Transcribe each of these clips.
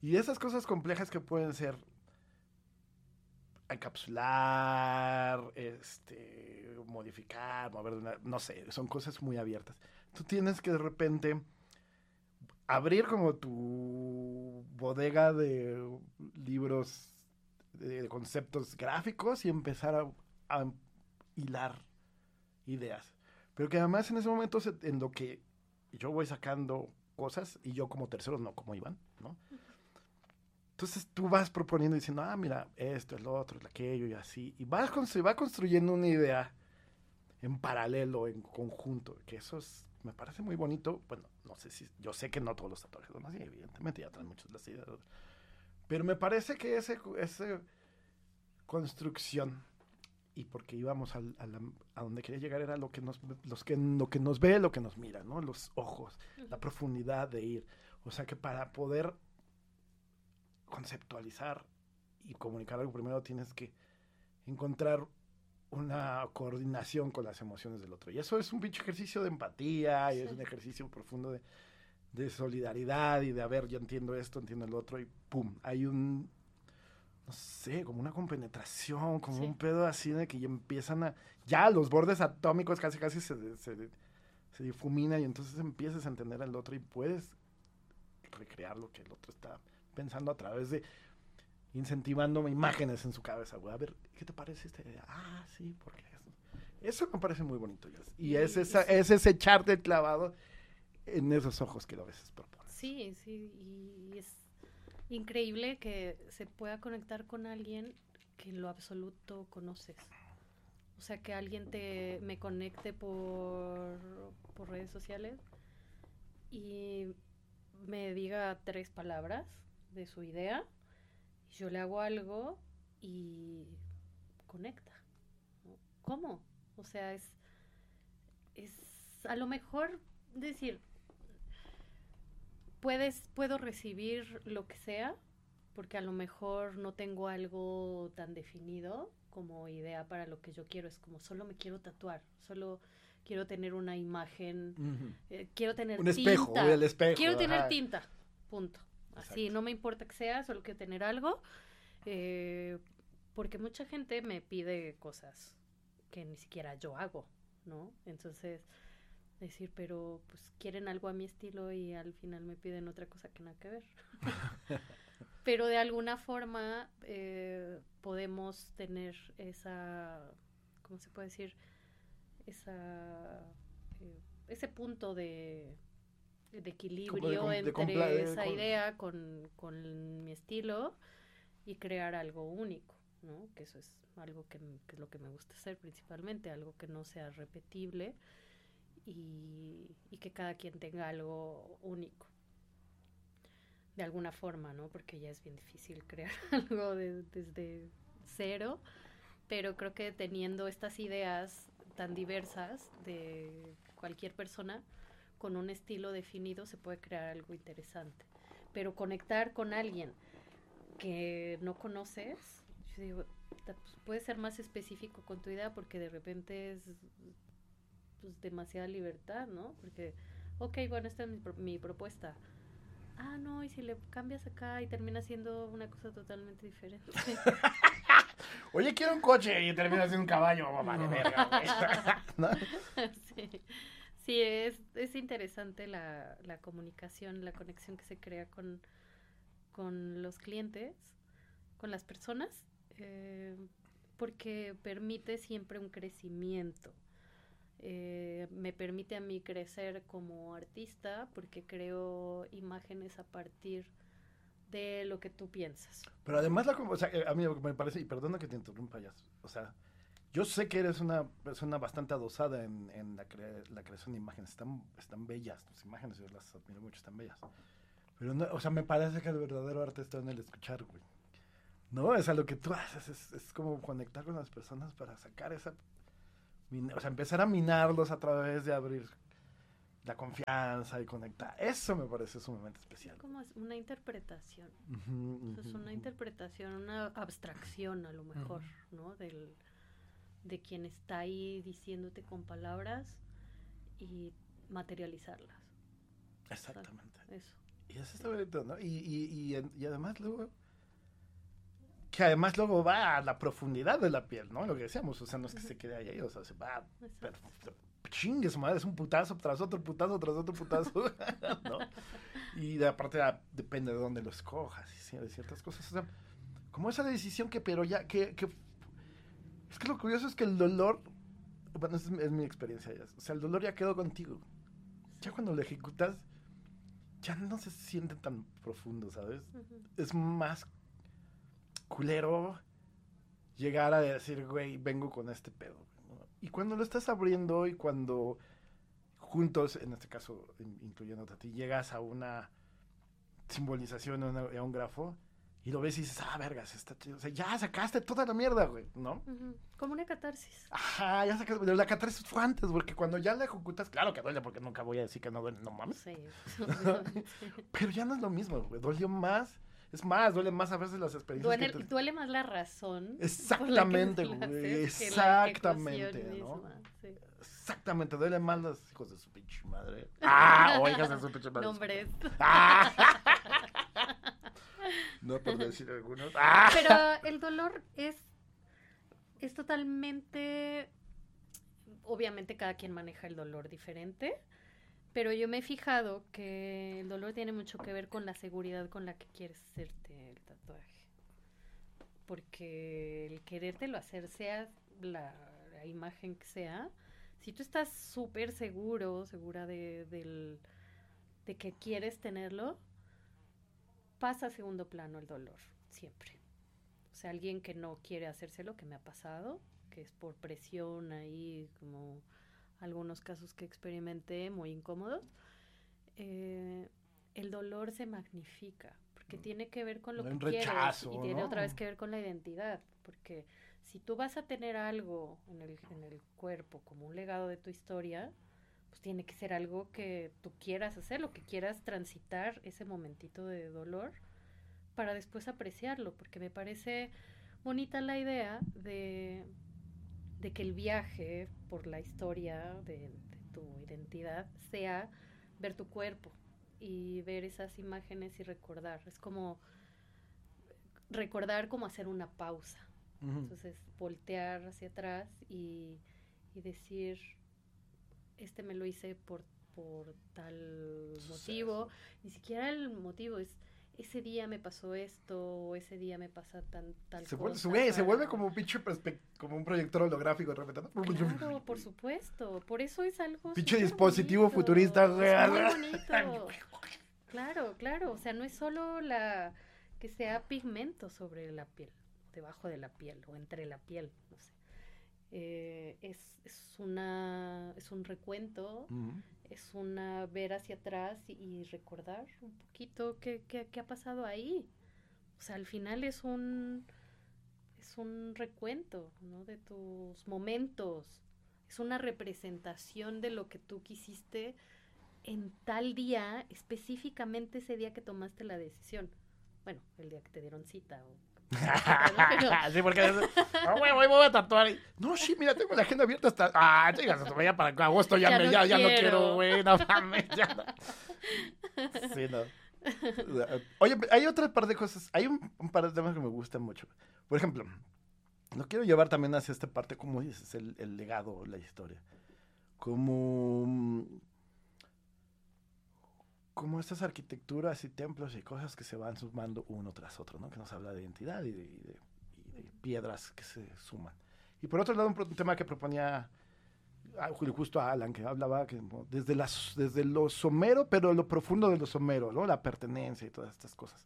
Y esas cosas complejas que pueden ser encapsular, modificar, mover, no sé, son cosas muy abiertas. Tú tienes que de repente abrir como tu bodega de libros, de conceptos gráficos y empezar a hilar ideas. Pero que además en ese momento en lo que yo voy sacando cosas y yo como tercero, no como Iván, ¿no? Entonces tú vas proponiendo y diciendo, mira, esto, el otro, el aquello y así. Y va construyendo una idea en paralelo, en conjunto, que me parece muy bonito. Bueno, no sé si, yo sé que no todos los tatuajes son así, evidentemente ya traen muchas las ideas. Pero me parece que esa construcción, y porque íbamos a donde quería llegar, era lo que nos ve, lo que nos mira, ¿no? Los ojos, la profundidad de ir. O sea que para poder conceptualizar y comunicar algo, primero tienes que encontrar una coordinación con las emociones del otro. Y eso es un pinche ejercicio de empatía, y es un ejercicio profundo de solidaridad y de, a ver, yo entiendo esto, entiendo el otro, y pum, hay no sé, como una compenetración, como un pedo así de que ya empiezan ya los bordes atómicos casi se difuminan, y entonces empiezas a entender al otro y puedes recrear lo que el otro está pensando a través de incentivando imágenes en su cabeza, güey. A ver, ¿qué te parece esta idea? Sí, porque eso me parece muy bonito. Y es ese echarte el clavado en esos ojos que a veces propones. Sí, y es increíble que se pueda conectar con alguien que en lo absoluto conoces. O sea, que alguien me conecte por redes sociales y me diga 3 palabras de su idea, y yo le hago algo y conecta, ¿no? ¿Cómo? O sea, es a lo mejor decir, puedo recibir lo que sea, porque a lo mejor no tengo algo tan definido como idea para lo que yo quiero. Es como, solo me quiero tatuar, solo quiero tener una imagen, quiero tener un tinta. espejo, el espejo. Quiero tener tinta, punto. Así, no me importa que sea, solo quiero tener algo. Porque mucha gente me pide cosas que ni siquiera yo hago, ¿no? Entonces, decir, pero pues quieren algo a mi estilo y al final me piden otra cosa que nada que ver. Pero de alguna forma podemos tener ¿cómo se puede decir? Ese punto de equilibrio entre esa idea con mi estilo y crear algo único, ¿no? Que eso es algo que es lo que me gusta hacer principalmente, algo que no sea repetible y que cada quien tenga algo único. De alguna forma, ¿no? Porque ya es bien difícil crear algo desde cero, pero creo que teniendo estas ideas tan diversas de cualquier persona con un estilo definido se puede crear algo interesante. Pero conectar con alguien que no conoces, yo digo, pues puedes ser más específico con tu idea porque de repente es pues demasiada libertad, ¿no? Porque, bueno, esta es mi propuesta. No, y si le cambias acá y termina siendo una cosa totalmente diferente. Oye, quiero un coche y termina siendo un caballo, mamá de verga, ¿no? Sí, es interesante la comunicación, la conexión que se crea con los clientes, con las personas, porque permite siempre un crecimiento. Me permite a mí crecer como artista porque creo imágenes a partir de lo que tú piensas. Pero además, o sea, a mí me parece, y perdona que te interrumpa ya, o sea, yo sé que eres una persona bastante adosada en la creación de imágenes, están bellas tus imágenes, yo las admiro mucho, están bellas. Pero, no, o sea, me parece que el verdadero arte está en el escuchar, güey. ¿No? O sea, lo que tú haces es como conectar con las personas para sacar o sea, empezar a minarlos a través de abrir la confianza y conectar. Eso me parece sumamente especial. Es como una interpretación. Es una interpretación, una abstracción a lo mejor, ¿no? De quien está ahí diciéndote con palabras y materializarlas. Exactamente. O sea, eso. Y eso está bonito, ¿no? Y además luego... Que además luego va a la profundidad de la piel, ¿no? Lo que decíamos, o sea, no es que se quede ahí, o sea, se va... Chingue su madre, es un putazo tras otro putazo, ¿no? Y aparte depende de dónde lo escojas, y de ciertas cosas, o sea, como esa decisión pero ya, es que lo curioso es que el dolor, bueno, es mi experiencia ya, o sea, el dolor ya quedó contigo, ya cuando lo ejecutas, ya no se siente tan profundo, ¿sabes? Es más culero llegar a decir, güey, vengo con este pedo, ¿no? Y cuando lo estás abriendo y cuando juntos, en este caso, incluyendo a ti, llegas a una simbolización, a un grafo, y lo ves y dices, vergas, está chido. O sea, ya sacaste toda la mierda, güey, ¿no? Como una catarsis. Ajá, ya sacaste. Pero la catarsis fue antes, porque cuando ya la ejecutas, claro que duele, porque nunca voy a decir que no duele, no mames. Sí. Pero ya no es lo mismo, güey. Dolió más. Es más, duele más a veces las experiencias. Duele más la razón. Exactamente, güey. Exactamente, ¿no? Sí. Exactamente, duele más los hijos de su pinche madre. O hijas de su pinche madre. Nombres. No por decir algunos. Pero el dolor es totalmente... Obviamente cada quien maneja el dolor diferente, pero yo me he fijado que el dolor tiene mucho que ver con la seguridad con la que quieres hacerte el tatuaje. Porque el querértelo hacer, sea la imagen que sea, si tú estás súper segura de que quieres tenerlo, pasa a segundo plano el dolor, siempre. O sea, alguien que no quiere hacérselo, que me ha pasado, que es por presión ahí, como algunos casos que experimenté muy incómodos, el dolor se magnifica, porque tiene que ver con lo que quieres y tiene otra vez que ver con la identidad, porque si tú vas a tener algo en el cuerpo como un legado de tu historia, pues tiene que ser algo que tú quieras hacer, lo que quieras transitar ese momentito de dolor para después apreciarlo, porque me parece bonita la idea de que el viaje por la historia de tu identidad sea ver tu cuerpo y ver esas imágenes y recordar. Es como recordar como hacer una pausa. Entonces, voltear hacia atrás y decir, me lo hice por tal motivo. Ni siquiera el motivo es, ese día me pasó esto, o ese día me pasa tal cosa. Se vuelve como un pinche como un proyector holográfico de repente, ¿no? Claro, por supuesto. Por eso es algo pinche dispositivo bonito, futurista real. Es muy bonito. Claro. O sea, no es solo que sea pigmento sobre la piel, debajo de la piel o entre la piel, no sé. Es un recuento, es una ver hacia atrás y recordar un poquito qué ha pasado ahí. O sea, al final es un recuento, ¿no? De tus momentos, es una representación de lo que tú quisiste en tal día, específicamente ese día que tomaste la decisión. Bueno, el día que te dieron cita sí, porque güey, voy a tatuar. No, sí, mira, tengo la agenda abierta hasta chicas, ya para agosto ya no quiero, güey, no mames, ya no. Sí, no. Oye, hay otra par de cosas, hay un par de temas que me gustan mucho. Por ejemplo, lo quiero llevar también hacia esta parte, como dices, el legado, la historia. Como estas arquitecturas y templos y cosas que se van sumando uno tras otro, ¿no? Que nos habla de identidad y de piedras que se suman. Y por otro lado, un tema que proponía justo a Alan, que hablaba que desde lo somero, pero lo profundo de lo somero, ¿no? La pertenencia y todas estas cosas.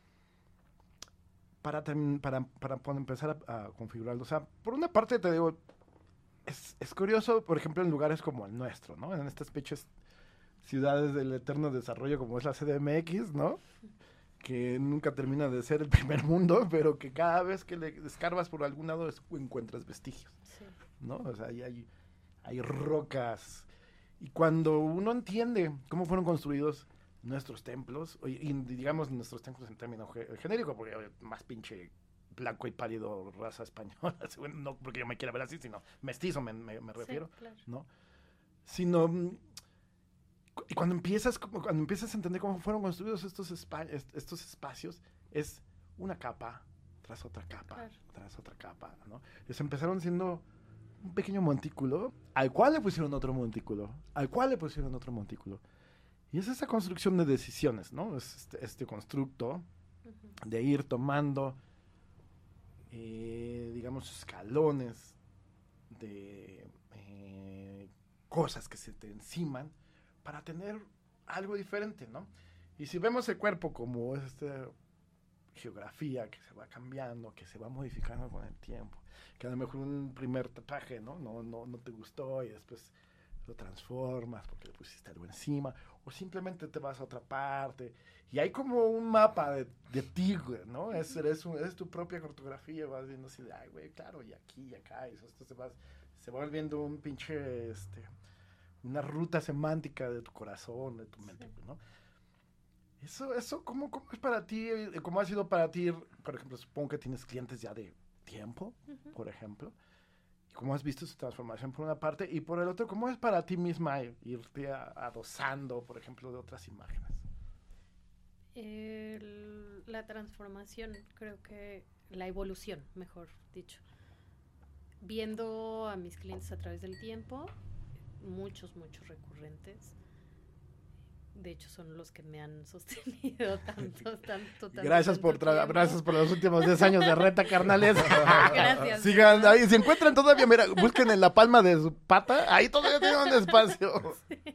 Para empezar a configurarlo. O sea, por una parte te digo, es curioso, por ejemplo, en lugares como el nuestro, ¿no? En estas pinches ciudades del eterno desarrollo como es la CDMX, ¿no? Que nunca termina de ser el primer mundo, pero que cada vez que le escarbas por algún lado encuentras vestigios, sí, ¿no? O sea, hay rocas. Y cuando uno entiende cómo fueron construidos nuestros templos, y digamos nuestros templos en términos genéricos, porque más pinche blanco y pálido raza española, no porque yo me quiera ver así, sino mestizo me refiero, sí, claro, ¿no? Sino Y cuando empiezas a entender cómo fueron construidos estos espacios, es una capa tras otra capa, claro, tras otra capa, ¿no? Ellos empezaron siendo un pequeño montículo, al cual le pusieron otro montículo, al cual le pusieron otro montículo. Y es esa construcción de decisiones, ¿no? Es este constructo de ir tomando, digamos, escalones de cosas que se te enciman para tener algo diferente, ¿no? Y si vemos el cuerpo como esta geografía que se va cambiando, que se va modificando con el tiempo, que a lo mejor un primer tatuaje, ¿no? No te gustó y después lo transformas porque le pusiste algo encima, o simplemente te vas a otra parte, y hay como un mapa de ti, güey, ¿no? Es tu propia cartografía, vas viendo así de, ay, güey, claro, y aquí, y acá, y esto se va volviendo un pinche, una ruta semántica de tu corazón, de tu mente, ¿no? Eso ¿cómo es para ti? ¿Cómo ha sido para ti? Por ejemplo, supongo que tienes clientes ya de tiempo, por ejemplo. ¿Cómo has visto su transformación por una parte? Y por el otro, ¿cómo es para ti misma irte adosando, por ejemplo, de otras imágenes? La transformación, creo que la evolución, mejor dicho. Viendo a mis clientes a través del tiempo, muchos recurrentes. De hecho, son los que me han sostenido tanto. Gracias por los últimos 10 años de reta, carnales. Gracias. Sigan ahí. Si encuentran todavía, mira, busquen en la palma de su pata. Ahí todavía tienen un espacio.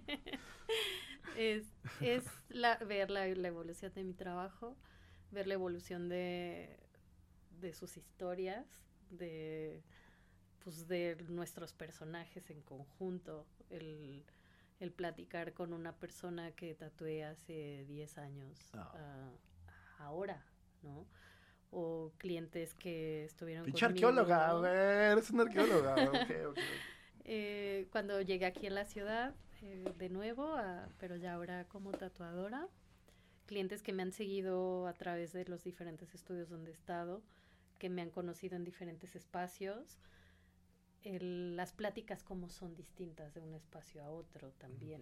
Sí. Es ver la evolución de mi trabajo, ver la evolución de sus historias, de nuestros personajes en conjunto, el platicar con una persona que tatué hace 10 años ahora, ¿no? O clientes que estuvieron pinche conmigo. Arqueóloga, güey, eres una arqueóloga. Okay. Cuando llegué aquí a la ciudad, de nuevo, pero ya ahora como tatuadora, clientes que me han seguido a través de los diferentes estudios donde he estado, que me han conocido en diferentes espacios, las pláticas como son distintas de un espacio a otro también,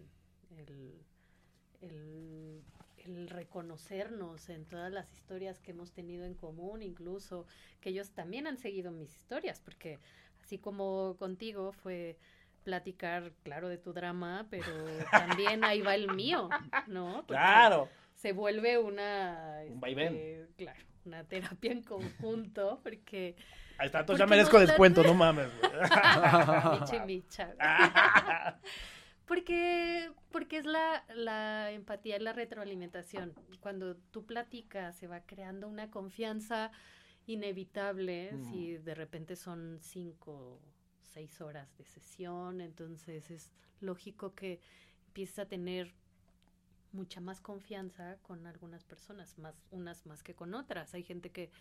el reconocernos en todas las historias que hemos tenido en común, incluso que ellos también han seguido mis historias, porque así como contigo fue platicar, claro, de tu drama, pero también ahí va el mío, ¿no? Porque claro. Se vuelve un vaivén. Claro, una terapia en conjunto, porque... Ahí está, entonces ya merezco descuento, no mames. Micha. Porque es la empatía y la retroalimentación. Cuando tú platicas, se va creando una confianza inevitable. Si de repente son 5, 6 horas de sesión, entonces es lógico que empieces a tener mucha más confianza con algunas personas, unas más que con otras. Hay gente que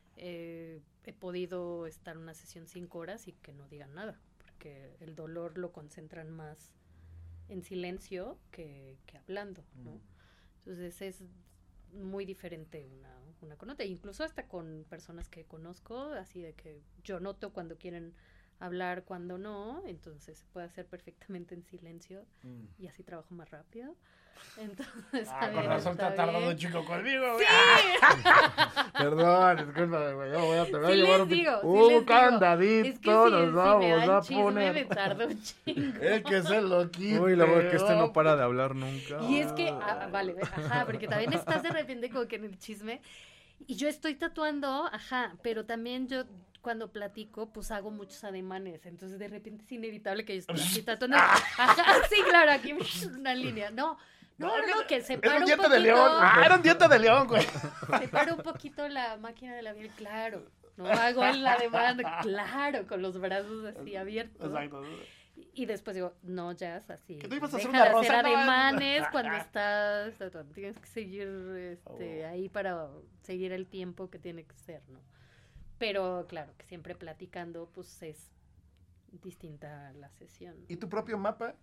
he podido estar una sesión 5 horas y que no digan nada, porque el dolor lo concentran más en silencio que hablando, ¿no? Entonces es muy diferente una con otra, incluso hasta con personas que conozco, así de que yo noto cuando quieren hablar, cuando no, entonces se puede hacer perfectamente en silencio y así trabajo más rápido. Entonces, con razón está tardando un chico conmigo, güey. ¡Sí! Perdón, discúlpame, güey. Te voy a llevar un candadito, es que nos vamos a chisme, poner. me tardo un chingo. El que se lo quite. Uy, la verdad que no para de hablar nunca. Y es que, vale, porque también estás de repente como que en el chisme. Y yo estoy tatuando, pero también yo cuando platico, pues hago muchos ademanes. Entonces de repente es inevitable que yo esté tatuando. Sí, claro, aquí una línea. No, que separo un poquito. De león. Era un diente de león, güey. Separo un poquito la máquina de la piel, claro. No hago el ademán, claro, con los brazos así abiertos. Exacto. Y después digo, no, Jazz, así. ¿Que tú ibas a hacer deja una de rosa? hacer ademanes cuando estás tatuando. Tienes que seguir ahí para seguir el tiempo que tiene que ser, ¿no? Pero claro, que siempre platicando, pues es distinta la sesión. ¿Y tu propio mapa?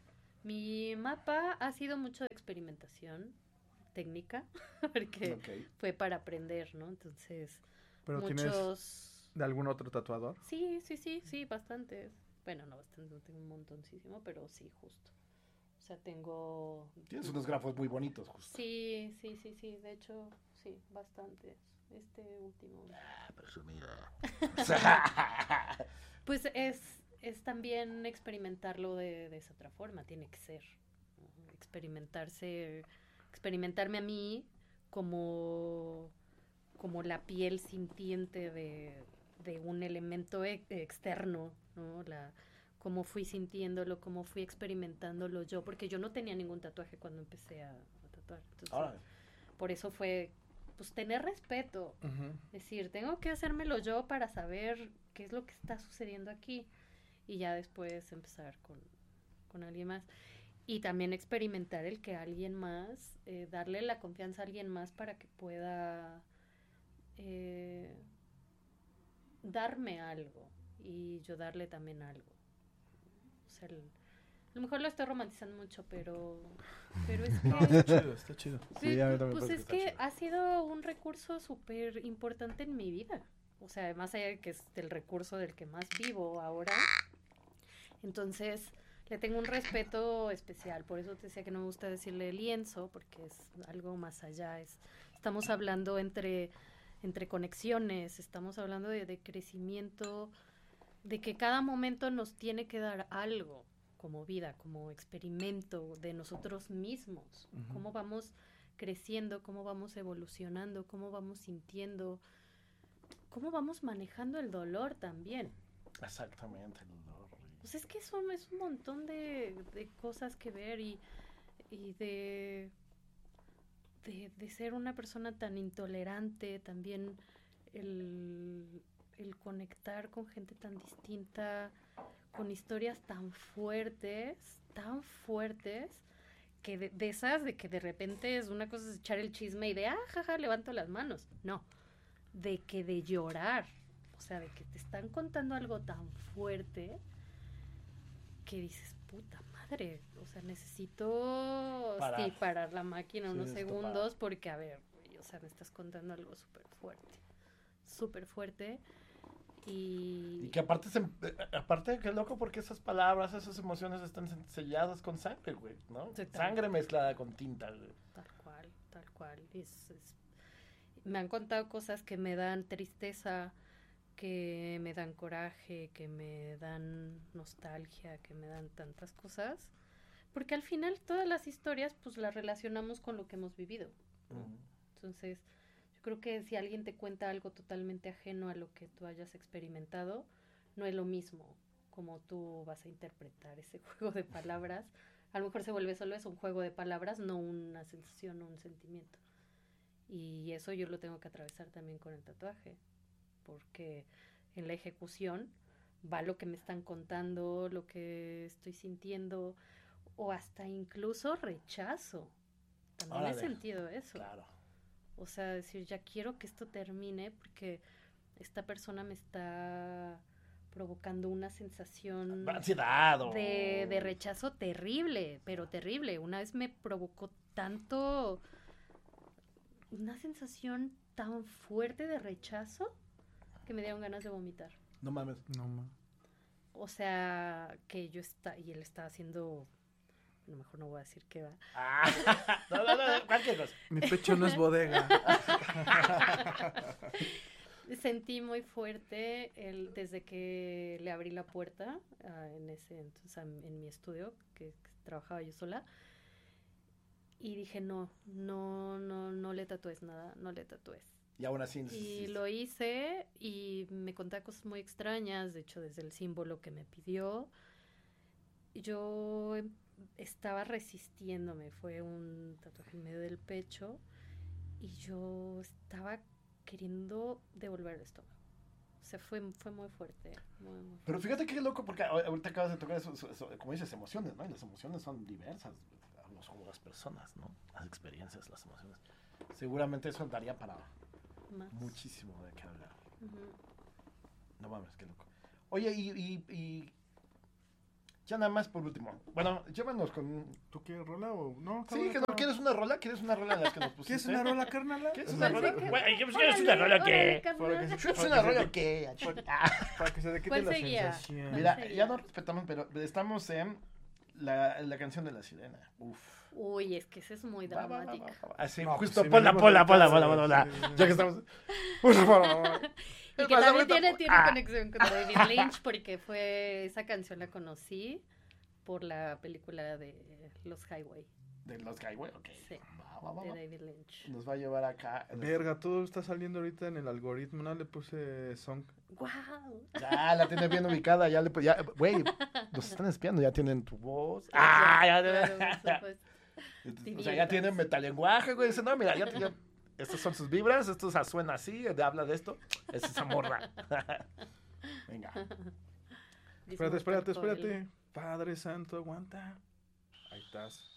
Mi mapa ha sido mucho de experimentación técnica, porque fue para aprender, ¿no? Entonces, ¿pero tienes de algún otro tatuador? Sí, bastantes. Bueno, no bastante, no tengo un montoncísimo, pero sí, justo. sea, tengo... Tienes unos grafos muy bonitos, justo. Sí, de hecho, sí, bastantes. Este último. Presumida. Pues es también experimentarlo de esa otra forma, tiene que ser. Experimentarme a mí como la piel sintiente de un elemento externo, ¿no? Cómo fui sintiéndolo, cómo fui experimentándolo yo, porque yo no tenía ningún tatuaje cuando empecé a tatuar. Entonces, por eso fue, pues, tener respeto. Es decir, tengo que hacérmelo yo para saber qué es lo que está sucediendo aquí. Y ya después empezar con alguien más. Y también experimentar el que alguien más, darle la confianza a alguien más para que pueda darme algo y yo darle también algo. O sea, a lo mejor lo estoy romantizando mucho, pero es que... No, está chido. Sí, pues es que ha sido un recurso súper importante en mi vida. O sea, más allá de que es el recurso del que más vivo ahora. Entonces, le tengo un respeto especial. Por eso te decía que no me gusta decirle lienzo, porque es algo más allá. Estamos hablando entre conexiones, estamos hablando de crecimiento, de que cada momento nos tiene que dar algo como vida, como experimento de nosotros mismos. Cómo vamos creciendo, cómo vamos evolucionando, cómo vamos sintiendo, cómo vamos manejando el dolor también. Exactamente, el dolor. Pues es que eso es un montón de cosas que ver y de ser una persona tan intolerante, también el conectar con gente tan distinta, con historias tan fuertes, que de esas de que de repente es una cosa es echar el chisme y de, jaja, levanto las manos. No, de llorar, o sea, de que te están contando algo tan fuerte que dices, puta madre, o sea, necesito parar la máquina unos segundos porque, a ver, o sea, me estás contando algo súper fuerte y que aparte qué loco porque esas palabras, esas emociones están selladas con sangre, güey, ¿no? Sangre mezclada con tinta, güey. Tal cual. Me han contado cosas que me dan tristeza, que me dan coraje, que me dan nostalgia, que me dan tantas cosas, porque al final todas las historias pues las relacionamos con lo que hemos vivido. Entonces, yo creo que si alguien te cuenta algo totalmente ajeno a lo que tú hayas experimentado, no es lo mismo como tú vas a interpretar ese juego de palabras. A lo mejor se vuelve solo eso, un juego de palabras, no una sensación o un sentimiento. Y eso yo lo tengo que atravesar también con el tatuaje, porque en la ejecución va lo que me están contando, lo que estoy sintiendo, o hasta incluso rechazo. También he sentido eso. Claro. O sea, decir, ya quiero que esto termine porque esta persona me está provocando una sensación ansiedad de rechazo terrible, pero terrible. Una vez me provocó tanto, una sensación tan fuerte de rechazo que me dieron ganas de vomitar. No mames. O sea, que y él estaba haciendo, a lo mejor no voy a decir qué va. No, cualquier cosa. Mi pecho no es bodega. Sentí muy fuerte desde que le abrí la puerta en ese entonces en mi estudio, que trabajaba yo sola. Y dije, no le tatúes nada, no le tatúes. Y aún así... Y lo hice y me contaba cosas muy extrañas, de hecho desde el símbolo que me pidió. Yo estaba resistiéndome, fue un tatuaje en medio del pecho y yo estaba queriendo devolver el estómago. O sea, fue muy fuerte, muy fuerte. Pero fíjate qué loco, porque ahorita acabas de tocar eso, como dices, emociones, ¿no? Y las emociones son diversas, como las personas, ¿no? Las experiencias, las emociones. Seguramente eso daría para muchísimo de qué hablar. No mames, qué loco. Oye, y ya nada más por último. Bueno, llévanos con... ¿Tú quieres rola o no? Sí, que no quieres una rola. ¿Quieres una rola de las que nos pusiste? ¿Quieres una rola, carnala? ¿Quieres una rola? ¿Quieres una rola qué? ¿Quieres una rola qué? Para que se le quite la sensación. Mira, ya no respetamos, pero estamos en La canción de la sirena. Uf. Uy, es que esa es muy dramática. Así, No, justo pues, ponla. sí. Ya que estamos. Y que también tiene conexión con David Lynch, porque esa canción la conocí por la película de Los Highway. De los Highway, ok. Sí, de David Lynch. Nos va a llevar acá. Verga, todo está saliendo ahorita en el algoritmo. No le puse song. ¡Wow! Ya la tiene bien ubicada, güey, nos están espiando, ya tienen tu voz. O sea, ya tienen metalenguaje, güey. Dicen, no, mira, ya estas son sus vibras, esto suena así, habla de esto, es esa morra. Venga. Espérate. Padre Santo, aguanta. Ahí estás.